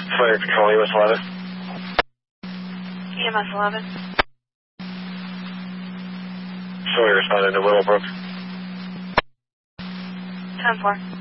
Fire Control, EMS 11. EMS 11. Show me responding to Willowbrook. 10-4.